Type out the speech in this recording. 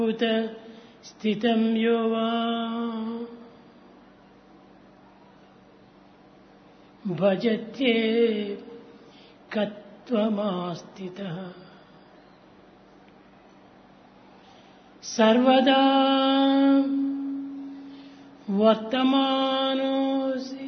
ఉత స్థితం యో వా భజత్యే కత్వమాస్థితః సర్వదా వర్తమానోసి